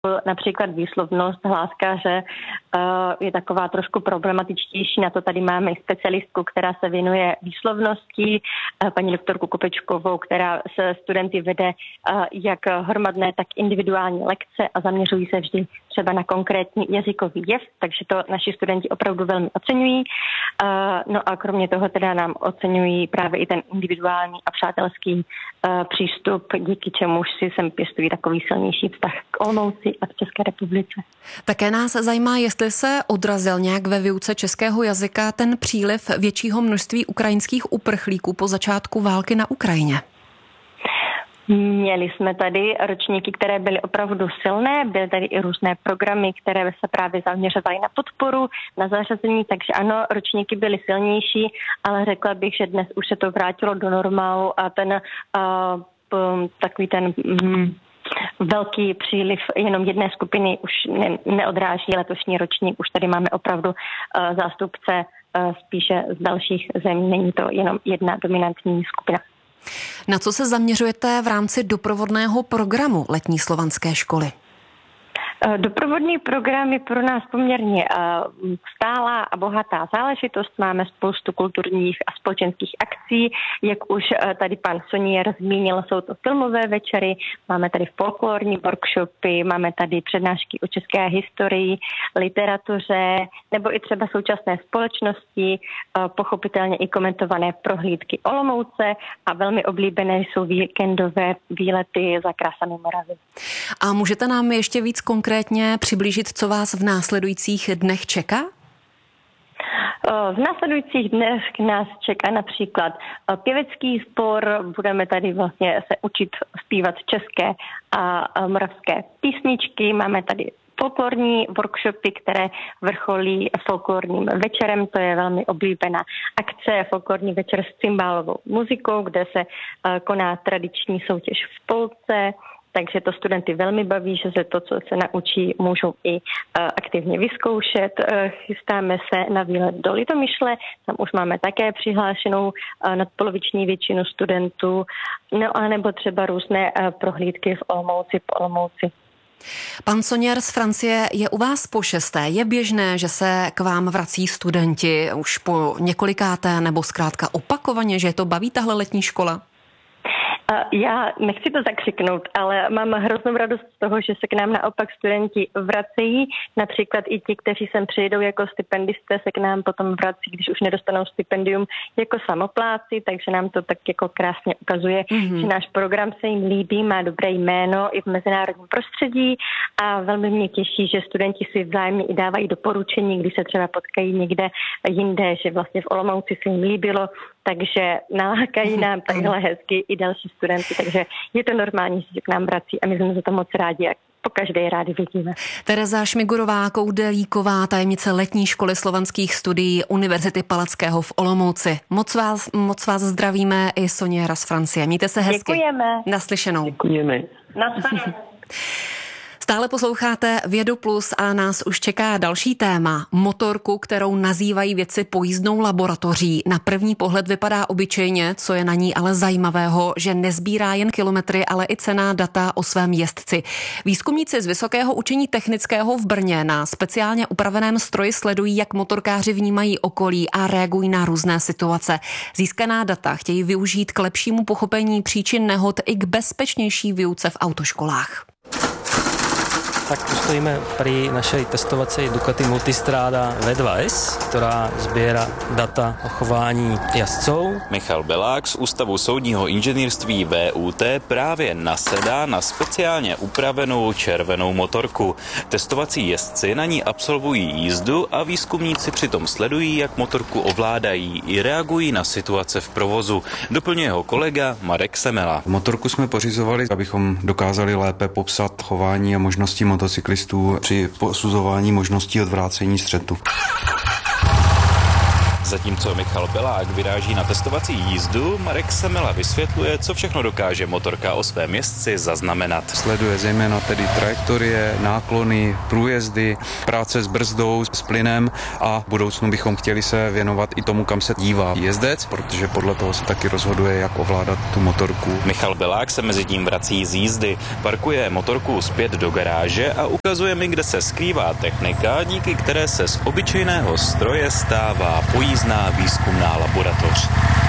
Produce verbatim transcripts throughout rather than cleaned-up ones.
Například výslovnost hláskáře je taková trošku problematičtější. Na to tady máme specialistku, která se věnuje výslovnosti, paní doktorku Kopečkovou, která se studenty vede jak hromadné, tak individuální lekce a zaměřují se vždy třeba na konkrétní jazykový jev, takže to naši studenti opravdu velmi oceňují. No a kromě toho teda nám oceňují právě i ten individuální a přátelský přístup, díky čemuž si sem pěstují takový silnější vztah k Olomouci a v České republice. Také nás zajímá, jestli se odrazil nějak ve výuce českého jazyka ten příliv většího množství ukrajinských uprchlíků po začátku války na Ukrajině. Měli jsme tady ročníky, které byly opravdu silné, byly tady i různé programy, které se právě zaměřovaly na podporu, na zařazení, takže ano, ročníky byly silnější, ale řekla bych, že dnes už se to vrátilo do normálu a ten uh, takový ten um, velký příliv jenom jedné skupiny už ne, neodráží letošní ročník, už tady máme opravdu uh, zástupce uh, spíše z dalších zemí, není to jenom jedna dominantní skupina. Na co se zaměřujete v rámci doprovodného programu letní slovanské školy? Doprovodný program je pro nás poměrně stálá a bohatá záležitost. Máme spoustu kulturních a společenských akcí. Jak už tady pan Sonier zmínil, jsou to filmové večery, máme tady folklorní workshopy, máme tady přednášky o české historii, literatuře nebo i třeba současné společnosti, pochopitelně i komentované prohlídky Olomouce a velmi oblíbené jsou víkendové výlety za krásami Moravy. A můžete nám ještě víc konkrétně přiblížit, co vás v následujících dnech čeká? V následujících dnech nás čeká například pěvecký sbor, budeme tady vlastně se učit zpívat české a moravské písničky, máme tady folklorní workshopy, které vrcholí folklorním večerem, to je velmi oblíbená akce, folklorní večer s cymbálovou muzikou, kde se koná tradiční soutěž v polce. Takže to studenty velmi baví, že se to, co se naučí, můžou i uh, aktivně vyzkoušet. Uh, chystáme se na výlet do Litomyšle, tam už máme také přihlášenou uh, nadpoloviční většinu studentů, no a nebo třeba různé uh, prohlídky v Olomouci, po Olomouci. Pan Sonier z Francie je u vás po šesté. Je běžné, že se k vám vrací studenti už po několikáté nebo zkrátka opakovaně, že je to baví tahle letní škola? Já nechci to zakřiknout, ale mám hroznou radost z toho, že se k nám naopak studenti vracejí. Například i ti, kteří sem přijedou jako stipendisté, se k nám potom vrací, když už nedostanou stipendium jako samopláci, takže nám to tak jako krásně ukazuje, mm-hmm. že náš program se jim líbí, má dobré jméno i v mezinárodním prostředí a velmi mě těší, že studenti si vzájemně i dávají doporučení, když se třeba potkají někde jinde, že vlastně v Olomouci se jim líbilo, takže nalákají nám takhle hezky i další studenty, takže je to normální, že k nám vrací a my jsme za to moc rádi a po každé rádi vidíme. Tereza Šmigurová Koudelíková, tajemnice letní školy slovanských studií Univerzity Palackého v Olomouci. Moc vás, moc vás zdravíme i Soniera z Francie. Mějte se hezky. Děkujeme. Naslyšenou. Děkujeme. Naschledanou. Stále posloucháte Vědu Plus a nás už čeká další téma. Motorku, kterou nazývají vědci pojízdnou laboratoří. Na první pohled vypadá obyčejně, co je na ní ale zajímavého, že nezbírá jen kilometry, ale i cenná data o svém jezdci. Výzkumníci z Vysokého učení technického v Brně na speciálně upraveném stroji sledují, jak motorkáři vnímají okolí a reagují na různé situace. Získaná data chtějí využít k lepšímu pochopení příčin nehod i k bezpečnější výuce v autoškolách. Tak tu stojíme pri našej testovacej Ducati Multistrada vé dva es, ktorá zbiera data o chování jazdců. Michal Belák z Ústavu soudního inženýrství vé ú té právě nasedá na speciálně upravenou červenou motorku. Testovací jezdci na ní absolvují jízdu a výzkumníci přitom sledují, jak motorku ovládají i reagují na situace v provozu. Doplňuje ho kolega Marek Semela. Motorku jsme pořizovali, abychom dokázali lépe popsat chování a možnosti motocyklistů při posuzování možností odvrácení střetu. Zatímco Michal Belák vyráží na testovací jízdu, Marek Semela vysvětluje, co všechno dokáže motorka o svém jezdci zaznamenat. Sleduje zejména tedy trajektorie, náklony, průjezdy, práce s brzdou, s plynem a v budoucnu bychom chtěli se věnovat i tomu, kam se dívá jezdec, protože podle toho se taky rozhoduje, jak ovládat tu motorku. Michal Belák se mezi tím vrací z jízdy, parkuje motorku zpět do garáže a ukazuje mi, kde se skrývá technika, díky které se z obyčejného stroje stává pojízdná výzkumná laboratoř.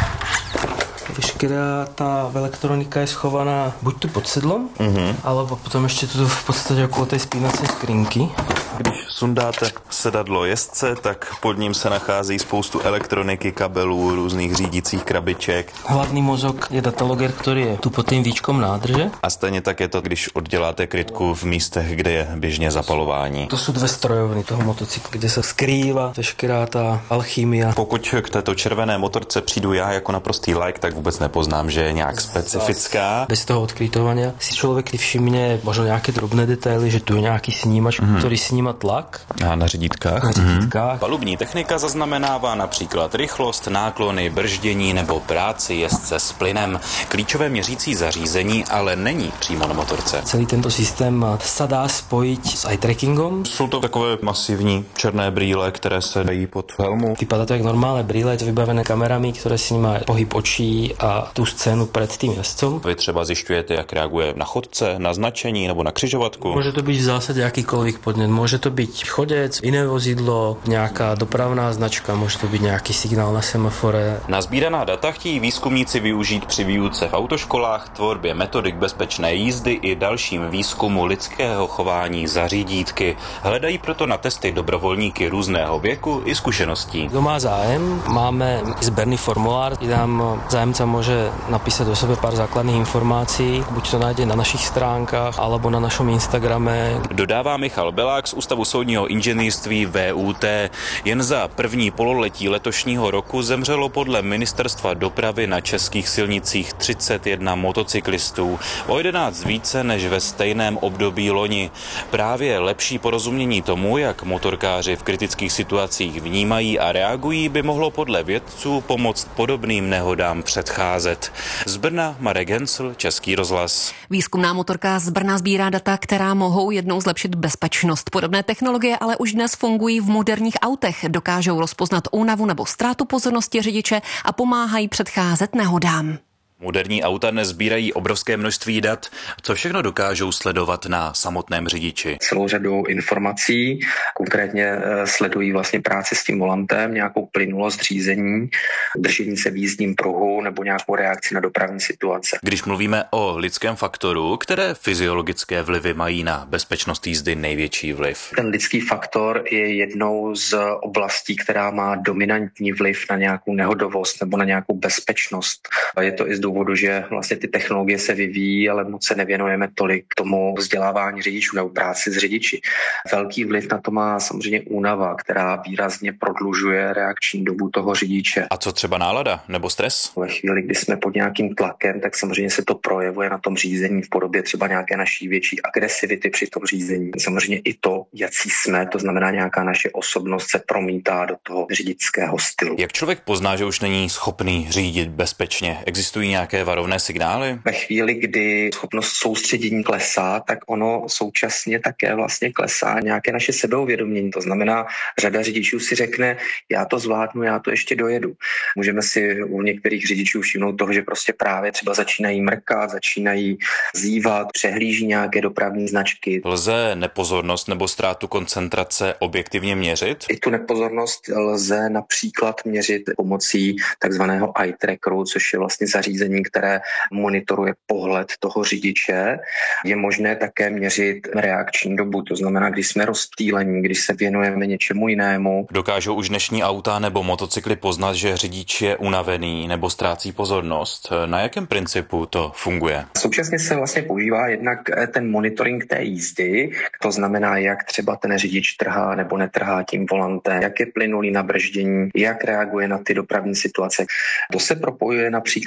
Veškerá tá elektronika je schovaná buď tu pod sedlom, mm-hmm. alebo potom ještě tu v podstatě okolo té spínací skrinky. Když sundáte sedadlo jezdce, tak pod ním se nachází spoustu elektroniky, kabelů, různých řídících krabiček. Hlavný mozog je dataloger, který je tu pod tím víčkom nádrže. A stejně tak je to, když odděláte krytku v místech, kde je běžně zapalování. To jsou dvě strojovny toho motocyklu, kde se skrývá veškerá ta alchymia. Pokud k této červené motorce přijdu já jako naprostý like, tak vůbec nepoznám, že je nějak specifická. Bez toho odkrytovania si člověk všimne možno nějaké drobné detaily, že tu je nějaký snímač, mm-hmm. který sníma tlak. A na řidítkách. Na řidítkách. Mm-hmm. Palubní technika zaznamenává například rychlost, náklony, brždění nebo práci jezdce s plynem. Klíčové měřící zařízení ale není přímo na motorce. Celý tento systém se dá spojit s eye trackingom. Jsou to takové masivní černé brýle, které se dají pod helmu. Vypadá to jak normálne brýle, je to vybavené kamerami, které snímají pohyb očí a tu scénu před tím jezdcem. Vy třeba zjišťujete, jak reaguje na chodce, na značení nebo na křižovatku. Může to být v zásadě jakýkoliv podnět. Může to být chodec, jiné vozidlo, nějaká dopravná značka, může to být nějaký signál na semafore. Nazbíraná data chtějí výzkumníci využít při výuce v autoškolách, tvorbě metodik bezpečné jízdy i dalším výzkumu lidského chování za řídítky. Hledají proto na testy dobrovolníky různého věku i zkušeností. Kdo má zájem, máme sběrný formulár, kde nám zájemca může napísat o sebe pár základných informací, buď to najde na našich stránkách, alebo na našom Instagrame. Dodává Michal Belák z Ústavu soudního inženýrství V U T. Jen za první pololetí letošního roku zemřelo podle Ministerstva dopravy na českých silnicích třicet jedna motocyklistů, o jedenáct více než ve stejném období loni. Právě lepší porozumění tomu, jak motorkáři v kritických situacích vnímají a reagují, by mohlo podle vědců pomoct podobným nehodám předcházet. Z Brna Marek Hensl, Český rozhlas. Výzkumná motorka z Brna sbírá data, která mohou jednou zlepšit bezpečnost. Podobné technologie ale už dnes fungují v moderních autech. Dokážou rozpoznat únavu nebo ztrátu pozornosti řidiče a pomáhají předcházet nehodám. Moderní auta dnes sbírají obrovské množství dat. Co všechno dokážou sledovat na samotném řidiči? Celou řadu informací, konkrétně sledují vlastně práci s tím volantem, nějakou plynulost řízení, držení se v jízdním pruhu nebo nějakou reakci na dopravní situace. Když mluvíme o lidském faktoru, které fyziologické vlivy mají na bezpečnost jízdy největší vliv? Ten lidský faktor je jednou z oblastí, která má dominantní vliv na nějakou nehodovost nebo na nějakou bezpečnost. Je to i z důvodu, že vlastně ty technologie se vyvíjí, ale moc se nevěnujeme tolik tomu vzdělávání řidičů nebo práci s řidiči. Velký vliv na to má samozřejmě únava, která výrazně prodlužuje reakční dobu toho řidiče. A co třeba nálada nebo stres? Ve chvíli, kdy jsme pod nějakým tlakem, tak samozřejmě se to projevuje na tom řízení v podobě třeba nějaké naší větší agresivity při tom řízení. Samozřejmě i to, jací jsme, to znamená nějaká naše osobnost se promítá do toho řidičského stylu. Jak člověk pozná, že už není schopný řídit bezpečně? Existují nějaké varovné signály? Ve chvíli, kdy schopnost soustředění klesá, tak ono současně také vlastně klesá nějaké naše sebeuvědomění. To znamená, řada řidičů si řekne, já to zvládnu, já to ještě dojedu. Můžeme si u některých řidičů všimnout toho, že prostě právě třeba začínají mrkat, začínají zívat, přehlíží nějaké dopravní značky. Lze nepozornost nebo ztrátu koncentrace objektivně měřit? I tu nepozornost lze například měřit pomocí takzvaného eye trackeru, což je vlastně zařízení, které monitoruje pohled toho řidiče. Je možné také měřit reakční dobu, to znamená, když jsme rozptýlení, když se věnujeme něčemu jinému. Dokážou už dnešní auta nebo motocykly poznat, že řidič je unavený nebo ztrácí pozornost? Na jakém principu to funguje? Současně se vlastně používá jednak ten monitoring té jízdy, to znamená, jak třeba ten řidič trhá nebo netrhá tím volantem, jak je plynulý na brždění, jak reaguje na ty dopravní situace. To se propojuje například s tím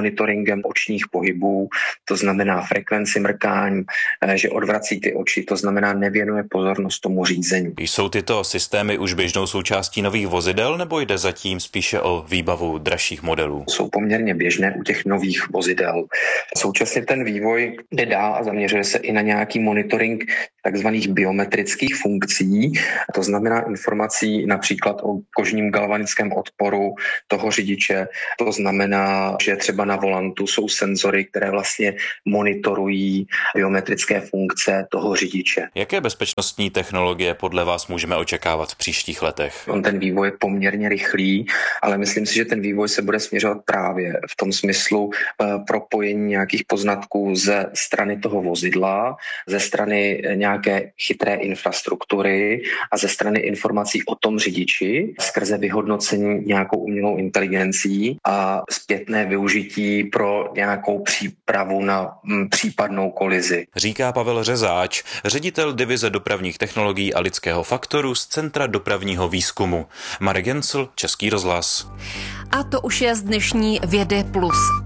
monitoringem očních pohybů, to znamená frekvenci mrkání, že odvrací ty oči, to znamená nevěnuje pozornost tomu řízení. Jsou tyto systémy už běžnou součástí nových vozidel, nebo jde zatím spíše o výbavu dražších modelů? Jsou poměrně běžné u těch nových vozidel. Současně ten vývoj jde dál a zaměřuje se i na nějaký monitoring takzvaných biometrických funkcí, to znamená informací například o kožním galvanickém odporu toho řidiče. To znamená, že třeba na volantu jsou senzory, které vlastně monitorují biometrické funkce toho řidiče. Jaké bezpečnostní technologie podle vás můžeme očekávat v příštích letech? On ten vývoj je poměrně rychlý, ale myslím si, že ten vývoj se bude směřovat právě v tom smyslu propojení nějakých poznatků ze strany toho vozidla, ze strany nějaké chytré infrastruktury a ze strany informací o tom řidiči skrze vyhodnocení nějakou umělou inteligencí a zpětné využití pro nějakou přípravu na m, případnou kolizi. Říká Pavel Řezáč, ředitel divize dopravních technologií a lidského faktoru z Centra dopravního výzkumu. Marek Gencl, Český rozhlas. A to už je z dnešní Vědy plus.